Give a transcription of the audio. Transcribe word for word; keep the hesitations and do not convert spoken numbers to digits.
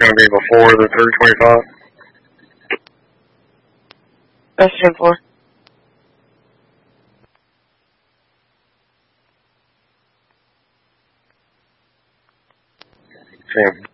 going to be before the three twenty-five? That's ten four. Ten